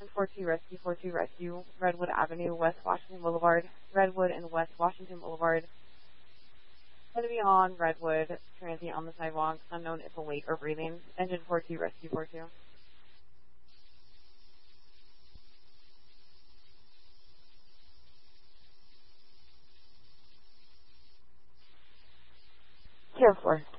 42 Rescue 42 Rescue, Redwood Avenue, West Washington Boulevard, Redwood and West Washington Boulevard. Going to be on Redwood, transient on the sidewalk, unknown if awake or breathing. Engine 42 Rescue 42. Care 4.